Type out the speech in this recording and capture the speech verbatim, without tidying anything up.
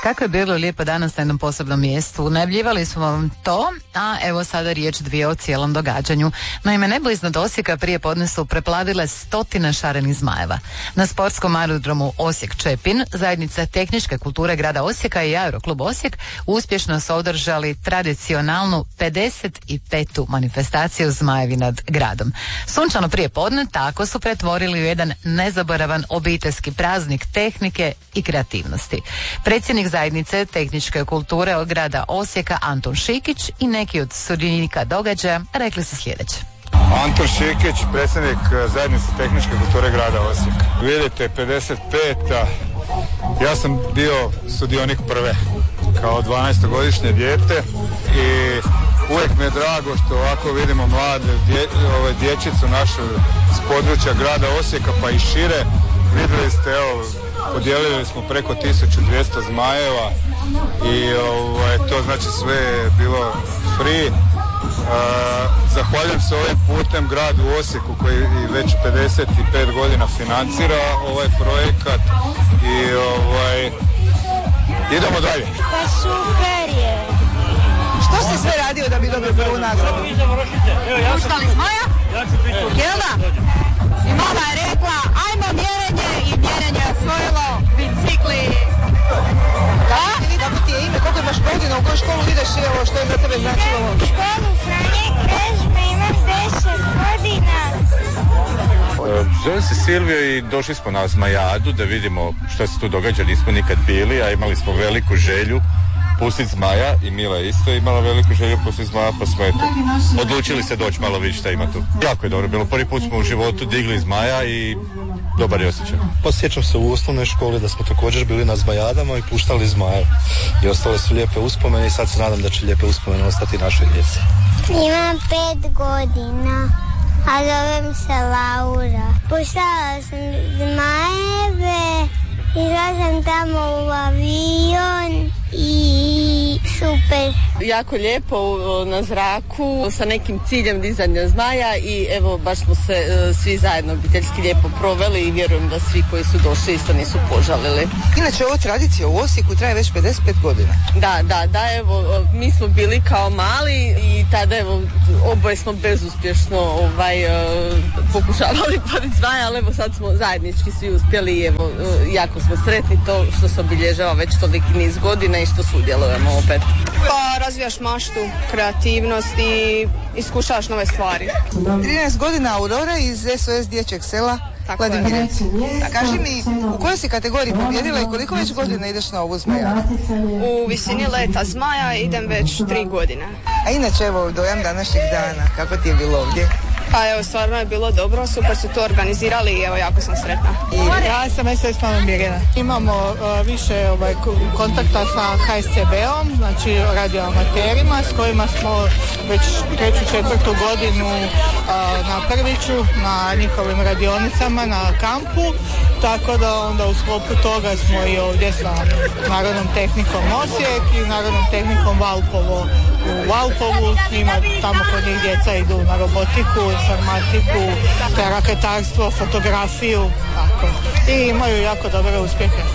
Kako je bilo lijepo danas na jednom posebnom mjestu. Najavljivali smo vam to, a evo sada riječ dvije o cijelom događanju. Naime, nebo iznad Osijeka prije podne su preplavile stotine šarenih zmajeva. Na sportskom aerodromu Osijek-Čepin zajednica tehničke kulture grada Osijeka i Aeroklub Osijek uspješno su održali tradicionalnu pedeset petu manifestaciju zmajevi nad gradom. Sunčano prije podne tako su pretvorili u jedan nezaboravan obiteljski praznik tehnike i kreativnosti. Predsjednik zajednice tehničke kulture od grada Osijeka Anton Šikić i neki od sudionika događaja rekli su sljedeće. Anton Šikić, predsjednik zajednice tehničke kulture grada Osijeka. Vidite, pedeset peta Ja sam bio sudionik prve kao dvanaestogodišnje dijete i uvijek mi je drago što ovako vidimo mlade dje, ove dječicu našu s područja grada Osijeka pa i šire. Vidjeli ste, evo, podijelili smo preko tisuću dvjesto zmajeva i ovaj, to znači sve je bilo free. Uh, zahvaljujem se ovim putem gradu Osijeku koji već pedeset pet godina financira ovaj projekat i ovaj, idemo dalje. Pa super je. Što si sve radio da bi dobio prvu nagradu? Puštali zmaja? Jel da? I mama je rekla, ajmo mjerenje i mjerenje je osvojilo bicikli. Da? Kako ti je ime? Koliko imaš godina? U koju školu ideš i ovo što je za tebe značilo? U školu Franje Krežme imam deset godina. Zovem se Silvio i došli smo na Zmajadu da vidimo što se tu događa, nismo nikad bili, a imali smo veliku želju pustiti zmaja i Mila je isto imala veliku želju pustiti zmaja, pa smo eto odlučili se doći malo vidjeti šta ima tu. Jako je dobro bilo, prvi put smo u životu digli zmaja i dobar je osjećaj. Posjećam se u osnovnoj školi da smo također bili na zmajadama i puštali zmaje i ostale su lijepe uspomene i sad se nadam da će lijepe uspomene ostati našoj djeci. Imam pet godina, a zovem se Laura. Puštala sam zmajeve, išla sam tamo u avion i super. Jako lijepo na zraku sa nekim ciljem dizanja zmaja i evo baš smo se e, svi zajedno obiteljski lijepo proveli i vjerujem da svi koji su došli isto nisu požalili. Inače ovo tradicija u Osijeku traje već pedeset pet godina. Da, da, da, evo mi smo bili kao mali i tada evo oboje smo bezuspješno ovaj, e, pokušavali poditi zmaja, ali evo sad smo zajednički svi uspjeli i evo e, jako smo sretni to što se obilježava već toliki niz godina i što sudjelujemo opet. Pa razvijaš maštu, kreativnost i iskušavaš nove stvari. trinaest godina Aurora iz S O S dječjeg sela Vladimirec. Kaži mi, u kojoj si kategoriji pobjedila i koliko već godina ideš na ovu zmajadu? U visini leta zmaja idem već tri godine. A inače, evo, dojam današnjeg dana, kako ti je bilo ovdje? Pa evo, stvarno je bilo dobro, super su to organizirali i evo, jako sam sretna. I... Ja sam S O S Mama Mirjana. Imamo uh, više ovaj, kontakta sa H S C B-om, znači radioamaterima, s kojima smo već treću, četvrtu godinu uh, na Prviću, na njihovim radionicama, na kampu, tako da onda u sklopu toga smo i ovdje sa Narodnom tehnikom Osijek i Narodnom tehnikom Valpovo u Valpovu, s njima tamo kod njih djeca idu na robotiku, informatiku, raketarstvo, fotografiju, tako. I imaju jako dobre uspjehe.